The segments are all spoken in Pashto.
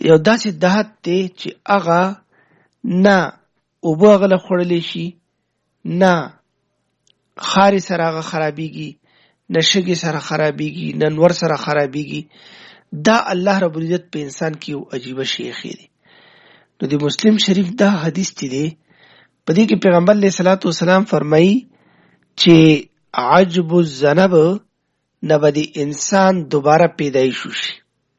یو داسې دهات دی چې هغه نه اوبه هغه له خوړلی شي، نه خارې سره هغه خرابېږي، نه شګې سره خرابېږي، نه نور سره خرابېږي. دا الله رب العزت په انسان کې یو عجیبه شی ایښی دی. نو د مسلم شریف دا حدیث چې دی په دې کې پیغمبر علیه الصلاة والسلام فرمایي چې عجب الذنب نه به د انسان دوباره پیدایش وشي.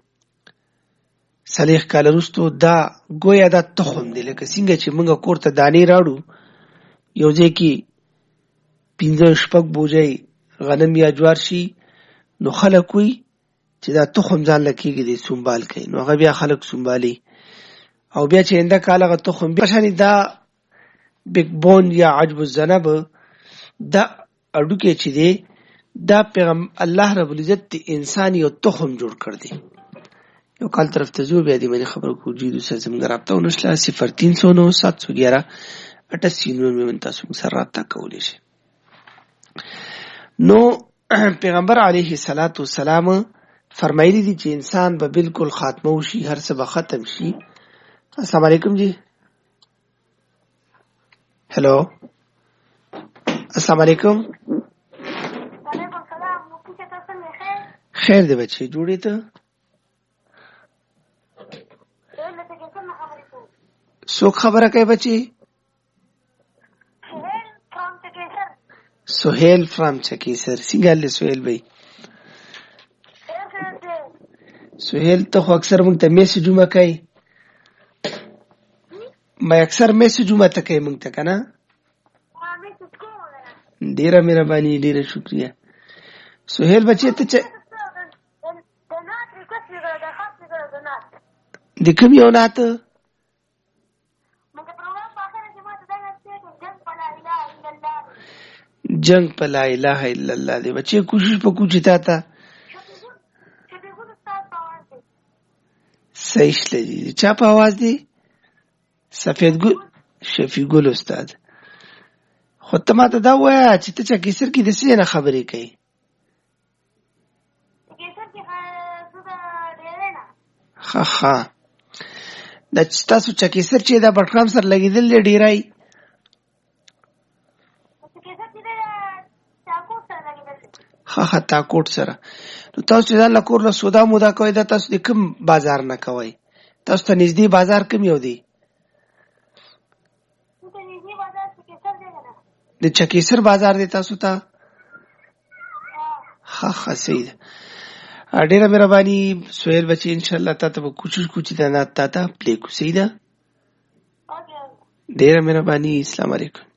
40 کاله وروستو دا گویا دا تخم دی، لکه څنګه چې موږ کور ته دانې راوړو، یو ځای کې 5-6 بوجۍ غنم یا جوار شي، نو خلک وي چې دا تخم ځان لکېږي دی سنبال کوي، نو هغه بیا خلک سنبالي او بیا چې انده کال هغه تخم بیا شانې دا بیک بون یا عجب الذنب دا اډوکې چې دی دا الله رب العزت د انسان یو تخم جوړ کړ دی. یو کال طرف ته ځو بیا دې باندې خبرو کوو. جی دوسره زموږ رابطه ونشله 0309-711-88 من تاسو موږ سره رابطه کولی شي. نو پیغمبر علیه الصلاة والسلام فرمایلی دي چې انسان به بالکل خاتمه وشي، هر څه به ختم شي. السلام علیکم جی. هلو السلام علیکم. وعلیکم السلام. مفتی صاحب څنګه خیر؟ خیر دی بچی، جوړې ته څوک خبره کوي بچی؟ سهیل فرام چکیسر. څنګه حال دی سهیل بھائی؟ سهیل ته خو اکثر موږ ته میسجونه کوي، ما اکثر میسجونه ته کوي موږ ته که نه؟ ډېره مهرباني، ډېره شکریه. سهیل بچی ته د کوم یو نعت؟ جنگ په لا اله الا الله دی. بچی کوشش وکړو چې تا ته صحیح شلږي. چا په आवाज دی؟ سفید ګل شفیع ګل استاد. خو ته ماته دا ووایه چې ته چکیسر کې د څه نه خبرې کوي؟ ښه دا چې تاسو چکیسر چې دا بټرام سره لګېدل دی ډېری؟ ښه تاکوټ سره. نو تاسو چې ځان له کور له سودا مودا کوئ دا تاسو د کوم بازار نه کوئ؟ تاسو ته نږدې بازار کوم یو دی؟ د چکیسر بازار دی تاسو ته؟ ښه صحیح ده. ډېره مهرباني سهیل بچی، انشاءالله تا ته به کوشش کوو چې دا نعت تا ته پلی کړو. صحیح ده؟ ډېره مهرباني. السلام علیکم.